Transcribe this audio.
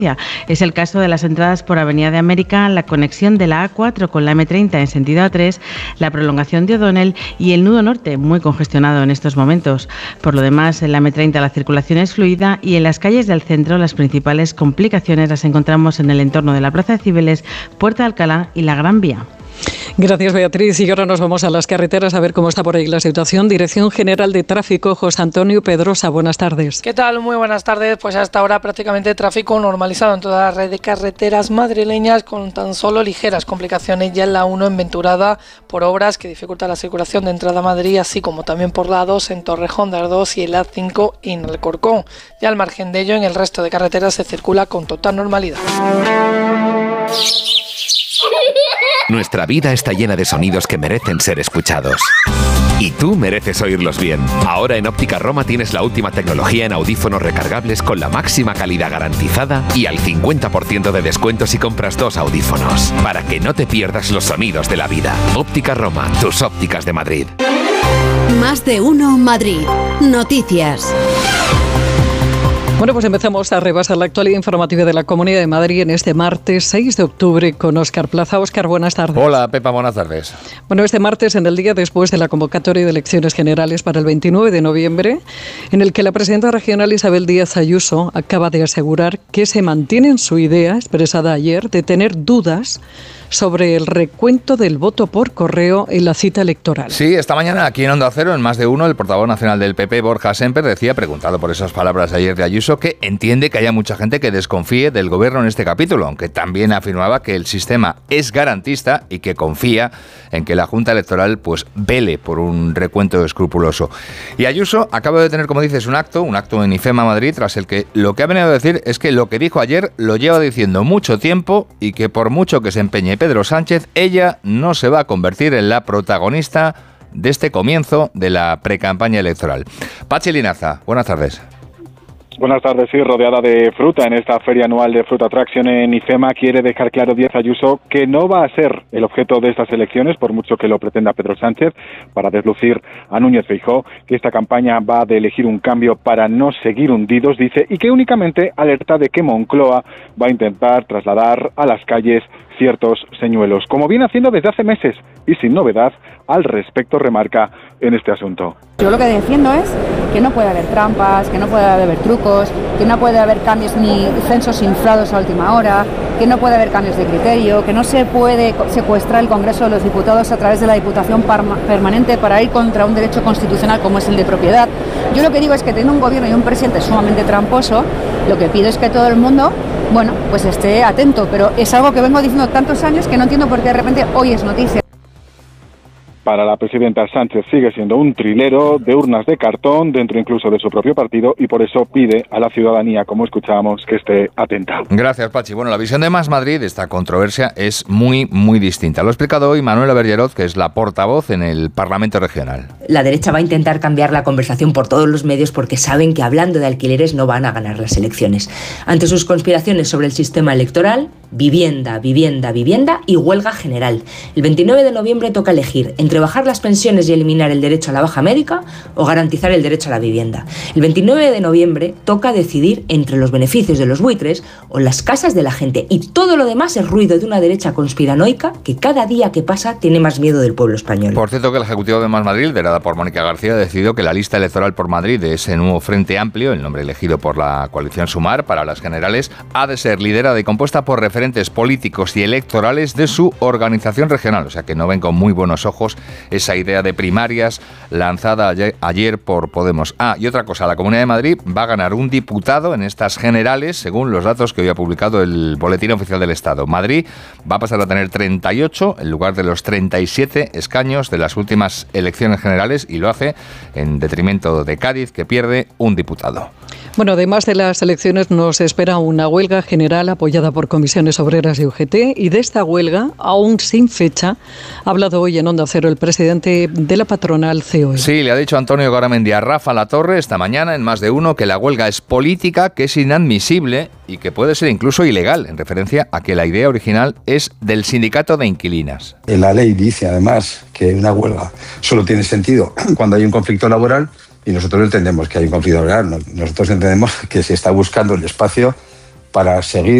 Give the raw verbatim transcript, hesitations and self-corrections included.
Es el caso de las entradas por Avenida de América, la conexión de la A cuatro con la eme treinta en sentido A tres, la prolongación de O'Donnell y el nudo norte, muy congestionado en estos momentos. Por lo demás, en la eme treinta la circulación es fluida y en las calles del centro las principales complicaciones las encontramos en el entorno de la Plaza de Cibeles, Puerta de Alcalá y la Gran Vía. Gracias, Beatriz. Y ahora nos vamos a las carreteras a ver cómo está por ahí la situación. Dirección General de Tráfico, José Antonio Pedrosa, buenas tardes. ¿Qué tal? Muy buenas tardes. Pues hasta ahora prácticamente tráfico normalizado en toda la red de carreteras madrileñas, con tan solo ligeras complicaciones ya en la uno en Venturada por obras que dificultan la circulación de entrada a Madrid, así como también por la dos en Torrejón de Ardoz y el A cinco en Alcorcón. Ya al margen de ello, en el resto de carreteras se circula con total normalidad. Nuestra vida está llena de sonidos que merecen ser escuchados. Y tú mereces oírlos bien. Ahora en Óptica Roma tienes la última tecnología en audífonos recargables con la máxima calidad garantizada y al cincuenta por ciento de descuento si compras dos audífonos. Para que no te pierdas los sonidos de la vida. Óptica Roma, tus ópticas de Madrid. Más de uno Madrid. Noticias. Bueno, pues empezamos a repasar la actualidad informativa de la Comunidad de Madrid en este martes seis de octubre con Óscar Plaza. Óscar, buenas tardes. Hola, Pepa, buenas tardes. Bueno, este martes, en el día después de la convocatoria de elecciones generales para el veintinueve de noviembre, en el que la presidenta regional Isabel Díaz Ayuso acaba de asegurar que se mantiene en su idea, expresada ayer, de tener dudas sobre el recuento del voto por correo en la cita electoral. Sí, esta mañana aquí en Onda Cero, en Más de Uno, el portavoz nacional del P P, Borja Sémper, decía, preguntado por esas palabras de ayer de Ayuso, que entiende que haya mucha gente que desconfíe del gobierno en este capítulo, aunque también afirmaba que el sistema es garantista y que confía en que la Junta Electoral pues vele por un recuento escrupuloso. Y Ayuso acaba de tener, como dices, un acto, un acto en IFEMA Madrid, tras el que lo que ha venido a decir es que lo que dijo ayer lo lleva diciendo mucho tiempo y que por mucho que se empeñe Pedro Sánchez, ella no se va a convertir en la protagonista de este comienzo de la precampaña electoral. Pachi Linaza, buenas tardes. Buenas tardes, sí, rodeada de fruta en esta feria anual de Fruta Attraction en IFEMA, quiere dejar claro Díaz Ayuso que no va a ser el objeto de estas elecciones, por mucho que lo pretenda Pedro Sánchez, para deslucir a Núñez Feijóo, que esta campaña va de elegir un cambio para no seguir hundidos, dice, y que únicamente alerta de que Moncloa va a intentar trasladar a las calles ciertos señuelos, como viene haciendo desde hace meses y sin novedad al respecto, remarca en este asunto. Yo lo que defiendo es que no puede haber trampas, que no puede haber trucos, que no puede haber cambios ni censos inflados a última hora, que no puede haber cambios de criterio, que no se puede secuestrar el Congreso de los Diputados a través de la Diputación Permanente para ir contra un derecho constitucional como es el de propiedad. Yo lo que digo es que teniendo un gobierno y un presidente sumamente tramposo, lo que pido es que todo el mundo, bueno, pues esté atento, pero es algo que vengo diciendo tantos años que no entiendo por qué de repente hoy es noticia. Para la presidenta, Sánchez sigue siendo un trilero de urnas de cartón dentro incluso de su propio partido y por eso pide a la ciudadanía, como escuchábamos, que esté atenta. Gracias, Pachi. Bueno, la visión de Más Madrid de esta controversia es muy, muy distinta. Lo ha explicado hoy Manuela Bergerot, que es la portavoz en el Parlamento Regional. La derecha va a intentar cambiar la conversación por todos los medios porque saben que hablando de alquileres no van a ganar las elecciones. Ante sus conspiraciones sobre el sistema electoral, vivienda, vivienda, vivienda y huelga general. El veintinueve de noviembre toca elegir entre bajar las pensiones y eliminar el derecho a la baja médica o garantizar el derecho a la vivienda. El veintinueve de noviembre toca decidir entre los beneficios de los buitres o las casas de la gente, y todo lo demás es ruido de una derecha conspiranoica que cada día que pasa tiene más miedo del pueblo español. Por cierto, que el Ejecutivo de Más Madrid, liderada por Mónica García, ha decidido que la lista electoral por Madrid de ese nuevo Frente Amplio, el nombre elegido por la coalición Sumar para las generales, ha de ser liderada y compuesta por referentes políticos y electorales de su organización regional, o sea que no ven con muy buenos ojos esa idea de primarias lanzada ayer, ayer por Podemos. Ah, y otra cosa, la Comunidad de Madrid va a ganar un diputado en estas generales, según los datos que hoy ha publicado el Boletín Oficial del Estado. Madrid va a pasar a tener treinta y ocho en lugar de los treinta y siete escaños de las últimas elecciones generales, y lo hace en detrimento de Cádiz, que pierde un diputado. Bueno, además de las elecciones nos espera una huelga general apoyada por comisiones obreras y U G T, y de esta huelga, aún sin fecha, ha hablado hoy en Onda Cero el presidente de la patronal C O E. Sí, le ha dicho Antonio Garamendi a Rafa Latorre esta mañana en Más de Uno que la huelga es política, que es inadmisible y que puede ser incluso ilegal, en referencia a que la idea original es del sindicato de inquilinas. La ley dice además que una huelga solo tiene sentido cuando hay un conflicto laboral, y nosotros entendemos que hay un conflicto laboral. Nosotros entendemos que se está buscando el espacio para seguir